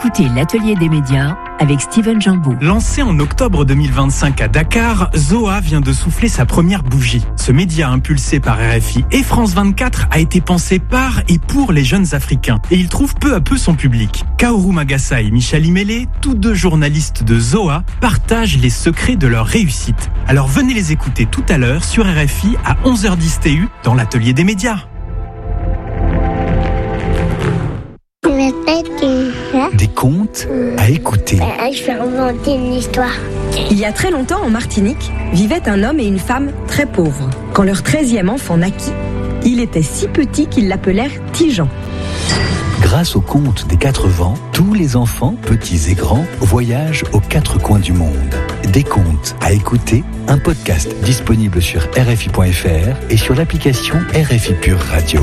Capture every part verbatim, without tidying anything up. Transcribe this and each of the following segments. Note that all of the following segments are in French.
écoutez l'Atelier des médias avec Steven Jambeau. Lancé en octobre deux mille vingt-cinq à Dakar, Zoa vient de souffler sa première bougie. Ce média impulsé par R F I et France vingt-quatre a été pensé par et pour les jeunes Africains. Et il trouve peu à peu son public. Kaoru Magassa et Michel Imele, tous deux journalistes de Zoa, partagent les secrets de leur réussite. Alors venez les écouter tout à l'heure sur R F I à onze heures dix T U dans l'Atelier des médias. Des contes à écouter. Je vais inventer une histoire. Il y a très longtemps, en Martinique, vivaient un homme et une femme très pauvres. Quand leur treizième enfant naquit, il était si petit qu'ils l'appelèrent Tijan. Grâce au conte des quatre vents, tous les enfants, petits et grands, voyagent aux quatre coins du monde. Des contes à écouter, un podcast disponible sur R F I point F R et sur l'application R F I Pure Radio.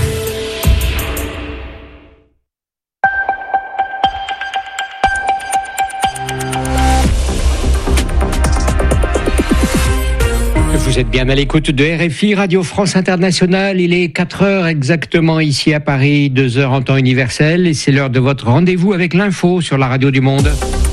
Vous êtes bien à l'écoute de R F I, Radio France Internationale. Il est quatre heures exactement ici à Paris, deux heures en temps universel. Et c'est l'heure de votre rendez-vous avec l'info sur la radio du monde.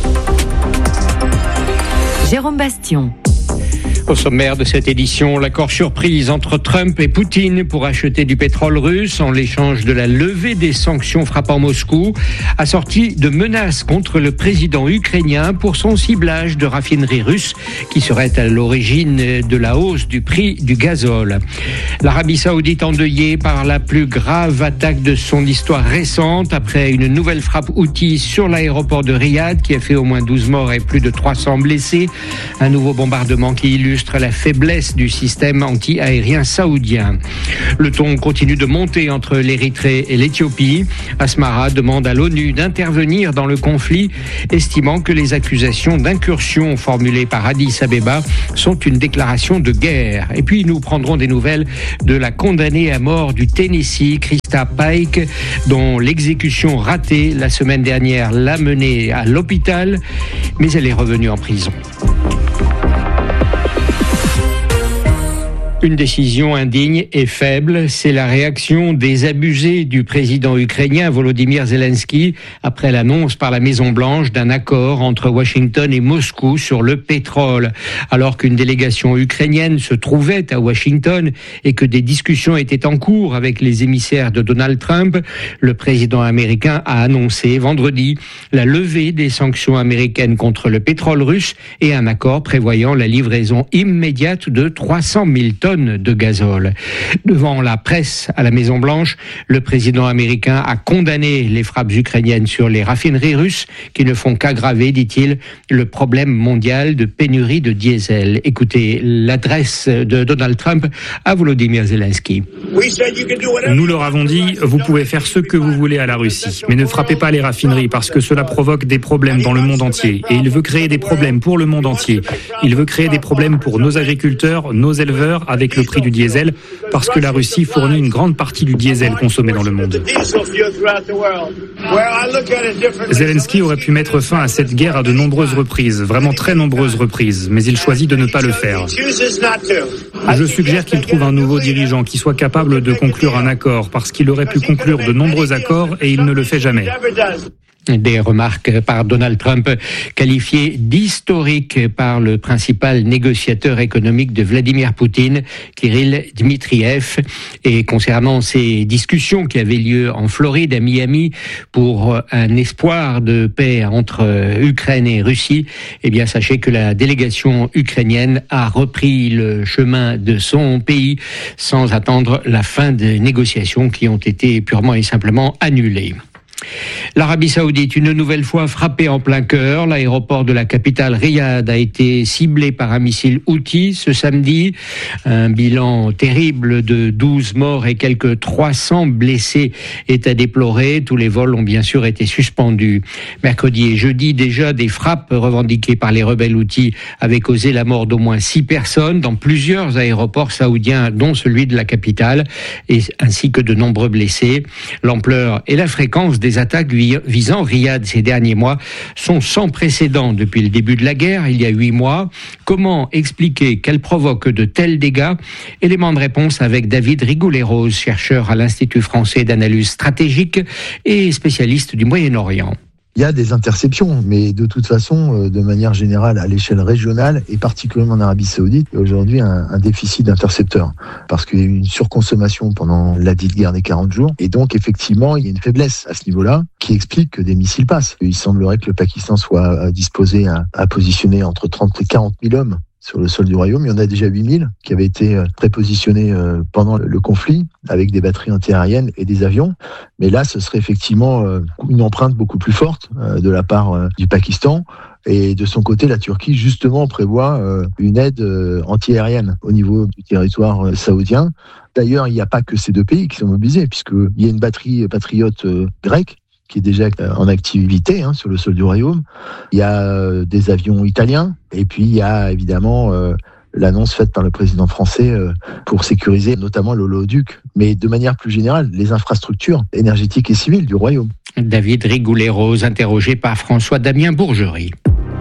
Jérôme Bastion. Au sommaire de cette édition, l'accord surprise entre Trump et Poutine pour acheter du pétrole russe en l'échange de la levée des sanctions frappant Moscou, assorti de menaces contre le président ukrainien pour son ciblage de raffineries russes qui seraient à l'origine de la hausse du prix du gazole. L'Arabie Saoudite endeuillée par la plus grave attaque de son histoire récente après une nouvelle frappe Houthi sur l'aéroport de Riyad qui a fait au moins douze morts et plus de trois cents blessés. Un nouveau bombardement qui illustre la faiblesse du système anti-aérien saoudien. Le ton continue de monter entre l'Érythrée et l'Éthiopie. Asmara demande à l'ONU d'intervenir dans le conflit, estimant que les accusations d'incursion formulées par Addis Abeba sont une déclaration de guerre. Et puis nous prendrons des nouvelles de la condamnée à mort du Tennessee, Krista Pike, dont l'exécution ratée la semaine dernière l'a menée à l'hôpital, mais elle est revenue en prison. Une décision indigne et faible, c'est la réaction des abusés du président ukrainien Volodymyr Zelensky après l'annonce par la Maison-Blanche d'un accord entre Washington et Moscou sur le pétrole. Alors qu'une délégation ukrainienne se trouvait à Washington et que des discussions étaient en cours avec les émissaires de Donald Trump, le président américain a annoncé vendredi la levée des sanctions américaines contre le pétrole russe et un accord prévoyant la livraison immédiate de trois cent mille tonnes de gazole. Devant la presse à la Maison-Blanche, le président américain a condamné les frappes ukrainiennes sur les raffineries russes qui ne font qu'aggraver, dit-il, le problème mondial de pénurie de diesel. Écoutez l'adresse de Donald Trump à Volodymyr Zelensky. Nous leur avons dit, vous pouvez faire ce que vous voulez à la Russie, mais ne frappez pas les raffineries parce que cela provoque des problèmes dans le monde entier. Et il veut créer des problèmes pour le monde entier. Il veut créer des problèmes pour nos agriculteurs, nos éleveurs, avec le prix du diesel, parce que la Russie fournit une grande partie du diesel consommé dans le monde. Zelensky aurait pu mettre fin à cette guerre à de nombreuses reprises, vraiment très nombreuses reprises, mais il choisit de ne pas le faire. Je suggère qu'il trouve un nouveau dirigeant qui soit capable de conclure un accord, parce qu'il aurait pu conclure de nombreux accords et il ne le fait jamais. Des remarques par Donald Trump qualifiées d'historiques par le principal négociateur économique de Vladimir Poutine, Kirill Dmitriev. Et concernant ces discussions qui avaient lieu en Floride, à Miami, pour un espoir de paix entre Ukraine et Russie, eh bien sachez que la délégation ukrainienne a repris le chemin de son pays sans attendre la fin des négociations qui ont été purement et simplement annulées. L'Arabie Saoudite, une nouvelle fois frappée en plein cœur. L'aéroport de la capitale Riyad a été ciblé par un missile Houthi ce samedi. Un bilan terrible de douze morts et quelques trois cents blessés est à déplorer. Tous les vols ont bien sûr été suspendus. Mercredi et jeudi, déjà, des frappes revendiquées par les rebelles Houthis avaient causé la mort d'au moins six personnes dans plusieurs aéroports saoudiens, dont celui de la capitale, et, ainsi que de nombreux blessés. L'ampleur et la fréquence des attaques visant Riyad ces derniers mois sont sans précédent depuis le début de la guerre, il y a huit mois. Comment expliquer qu'elles provoquent de tels dégâts? Élément de réponse avec David Rigoulet-Rose, chercheur à l'Institut français d'analyse stratégique et spécialiste du Moyen-Orient. Il y a des interceptions, mais de toute façon, de manière générale, à l'échelle régionale, et particulièrement en Arabie Saoudite, il y a aujourd'hui un, un déficit d'intercepteurs, parce qu'il y a eu une surconsommation pendant la dite guerre des quarante jours, et donc effectivement, il y a une faiblesse à ce niveau-là, qui explique que des missiles passent. Il semblerait que le Pakistan soit disposé à, à positionner entre trente et quarante mille hommes sur le sol du royaume. Il y en a déjà huit mille qui avaient été prépositionnés pendant le conflit avec des batteries antiaériennes et des avions. Mais là, ce serait effectivement une empreinte beaucoup plus forte de la part du Pakistan. Et de son côté, la Turquie, justement, prévoit une aide antiaérienne au niveau du territoire saoudien. D'ailleurs, il n'y a pas que ces deux pays qui sont mobilisés, puisqu'il y a une batterie patriote grecque qui est déjà en activité hein, sur le sol du royaume. Il y a euh, des avions italiens, et puis il y a évidemment euh, l'annonce faite par le président français euh, pour sécuriser notamment l'oléoduc, mais de manière plus générale, les infrastructures énergétiques et civiles du royaume. David Rigoulet-Rose, interrogé par François-Damien Bourgerie.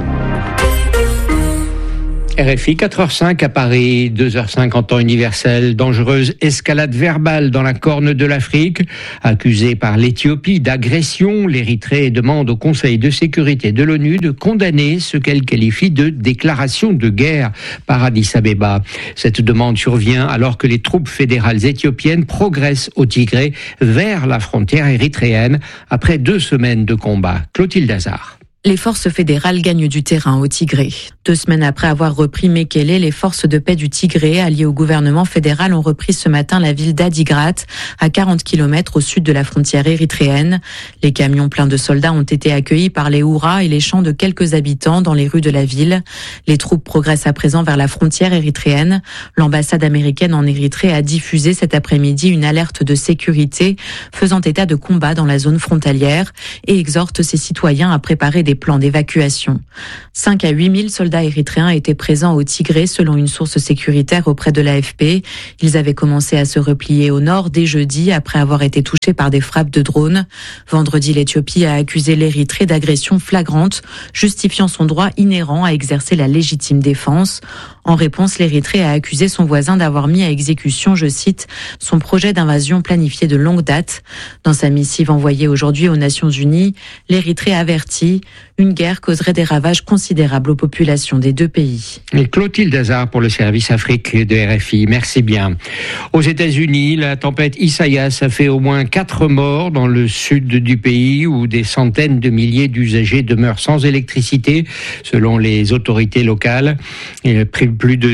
R F I, quatre heures cinq à Paris, deux heures cinq en temps universel. Dangereuse escalade verbale dans la Corne de l'Afrique. Accusée par l'Éthiopie d'agression, l'Érythrée demande au Conseil de sécurité de l'ONU de condamner ce qu'elle qualifie de déclaration de guerre par Addis Abeba. Cette demande survient alors que les troupes fédérales éthiopiennes progressent au Tigré vers la frontière érythréenne après deux semaines de combat. Clotilde Hazard. Les forces fédérales gagnent du terrain au Tigré. Deux semaines après avoir repris Mekele, les forces de paix du Tigré, alliées au gouvernement fédéral, ont repris ce matin la ville d'Adigrat, à quarante kilomètres au sud de la frontière érythréenne. Les camions pleins de soldats ont été accueillis par les hurrahs et les chants de quelques habitants dans les rues de la ville. Les troupes progressent à présent vers la frontière érythréenne. L'ambassade américaine en Érythrée a diffusé cet après-midi une alerte de sécurité faisant état de combats dans la zone frontalière et exhorte ses citoyens à préparer des des plans d'évacuation. cinq à huit mille soldats érythréens étaient présents au Tigré selon une source sécuritaire auprès de l'A F P. Ils avaient commencé à se replier au nord dès jeudi après avoir été touchés par des frappes de drones. Vendredi, l'Éthiopie a accusé l'Érythrée d'agression flagrante, justifiant son droit inhérent à exercer la légitime défense. En réponse, l'Érythrée a accusé son voisin d'avoir mis à exécution, je cite, son projet d'invasion planifié de longue date. Dans sa missive envoyée aujourd'hui aux Nations Unies, l'Érythrée avertit une guerre causerait des ravages considérables aux populations des deux pays. Et Clotilde Hazard pour le service Afrique de R F I. Merci bien. Aux États-Unis, la tempête Isaias a fait au moins quatre morts dans le sud du pays où des centaines de milliers d'usagers demeurent sans électricité, selon les autorités locales. Et plus de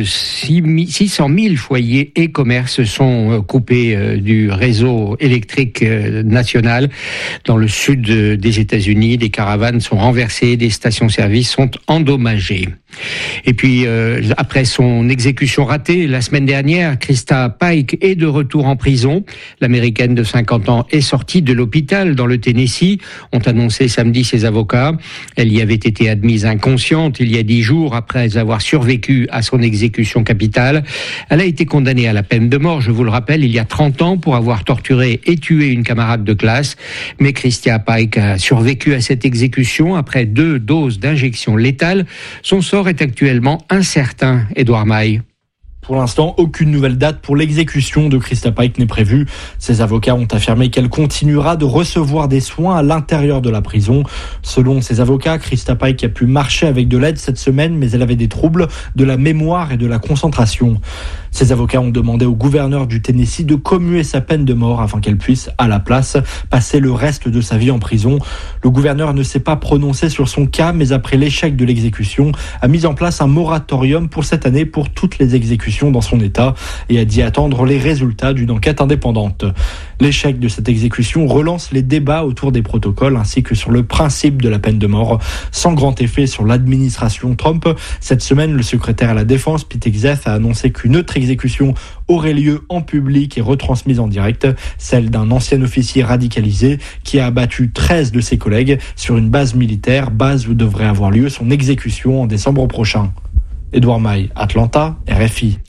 six cent mille foyers et commerces sont coupés du réseau électrique national. Dans le sud des États-Unis, des caravanes sont renversées, des stations-service sont endommagées. Et puis, euh, après son exécution ratée la semaine dernière, Krista Pike est de retour en prison. L'Américaine de cinquante ans est sortie de l'hôpital dans le Tennessee, ont annoncé samedi ses avocats. Elle y avait été admise inconsciente il y a dix jours après avoir survécu à son exécution capitale. Elle a été condamnée à la peine de mort, je vous le rappelle, il y a trente ans pour avoir torturé et tué une camarade de classe. Mais Krista Pike a survécu à cette exécution après deux doses d'injection létale. Son sort est actuellement incertain, Édouard Maille. Pour l'instant, aucune nouvelle date pour l'exécution de Krista Pike n'est prévue. Ses avocats ont affirmé qu'elle continuera de recevoir des soins à l'intérieur de la prison. Selon ses avocats, Krista Pike a pu marcher avec de l'aide cette semaine, mais elle avait des troubles de la mémoire et de la concentration. Ses avocats ont demandé au gouverneur du Tennessee de commuer sa peine de mort afin qu'elle puisse, à la place, passer le reste de sa vie en prison. Le gouverneur ne s'est pas prononcé sur son cas, mais après l'échec de l'exécution, a mis en place un moratorium pour cette année pour toutes les exécutions dans son État et a dit attendre les résultats d'une enquête indépendante. L'échec de cette exécution relance les débats autour des protocoles ainsi que sur le principe de la peine de mort, sans grand effet sur l'administration Trump. Cette semaine, le secrétaire à la Défense, Pete Hegseth, a annoncé qu'une autre exécution aurait lieu en public et retransmise en direct, celle d'un ancien officier radicalisé qui a abattu treize de ses collègues sur une base militaire, base où devrait avoir lieu son exécution en décembre prochain. Édouard Maille, Atlanta, R F I.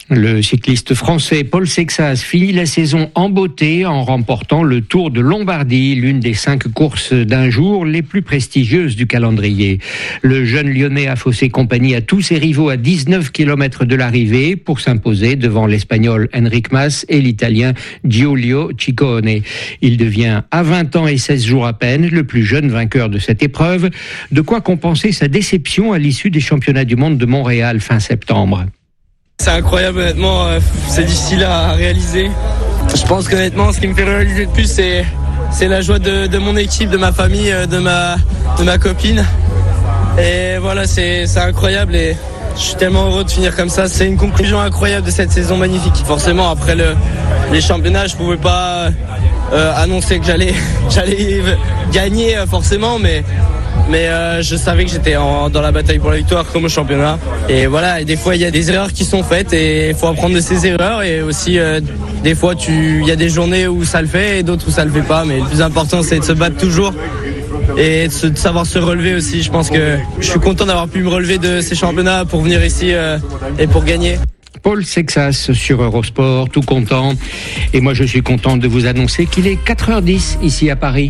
Le cycliste français Paul Sexas finit la saison en beauté en remportant le Tour de Lombardie, l'une des cinq courses d'un jour les plus prestigieuses du calendrier. Le jeune Lyonnais a faussé compagnie à tous ses rivaux à dix-neuf kilomètres de l'arrivée pour s'imposer devant l'Espagnol Enric Mas et l'Italien Giulio Ciccone. Il devient à vingt ans et seize jours à peine le plus jeune vainqueur de cette épreuve, de quoi compenser sa déception à l'issue des championnats du monde de Montréal fin septembre. C'est incroyable, honnêtement, c'est difficile à réaliser. Je pense qu'honnêtement, ce qui me fait réaliser le plus, c'est, c'est la joie de, de mon équipe, de ma famille, de ma, de ma copine. Et voilà, c'est, c'est incroyable et je suis tellement heureux de finir comme ça. C'est une conclusion incroyable de cette saison magnifique. Forcément, après le, les championnats, je pouvais pas euh, annoncer que j'allais, j'allais gagner forcément, mais... Mais euh, je savais que j'étais en, dans la bataille pour la victoire comme au championnat. Et voilà, et des fois il y a des erreurs qui sont faites et il faut apprendre de ces erreurs. Et aussi euh, des fois il y a des journées où ça le fait et d'autres où ça le fait pas. Mais le plus important c'est de se battre toujours et de, se, de savoir se relever aussi. Je pense que je suis content d'avoir pu me relever de ces championnats pour venir ici euh, et pour gagner. Paul Sexas sur Eurosport, tout content. Et moi je suis content de vous annoncer qu'il est quatre heures dix ici à Paris.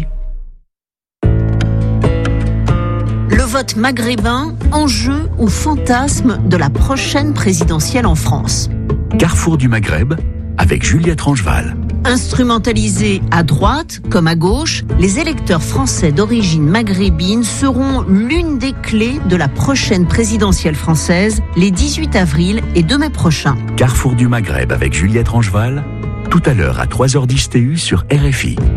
Le vote maghrébin, enjeu ou fantasme de la prochaine présidentielle en France. Carrefour du Maghreb avec Juliette Rangeval. Instrumentalisés à droite comme à gauche, les électeurs français d'origine maghrébine seront l'une des clés de la prochaine présidentielle française les dix-huit avril et deux mai prochains. Carrefour du Maghreb avec Juliette Rangeval, tout à l'heure à trois heures dix T U sur R F I.